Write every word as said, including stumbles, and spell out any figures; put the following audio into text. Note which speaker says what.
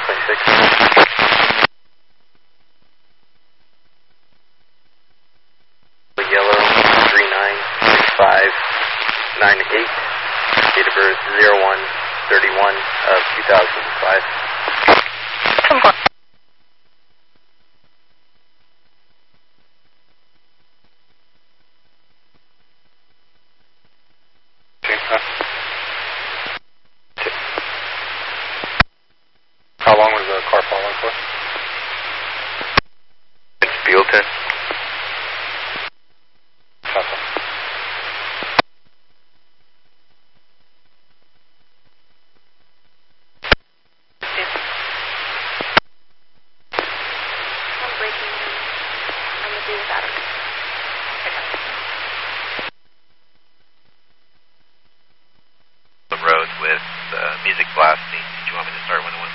Speaker 1: twenty-six. Yellow, three nine six five nine eight. Date of birth zero one thirty-one of two thousand five.
Speaker 2: How long was the car following for?
Speaker 1: It's Bealton.
Speaker 2: Copy.
Speaker 3: I'm breaking. I'm gonna do without it.
Speaker 4: The road with uh, music blasting. Did you want me to start when the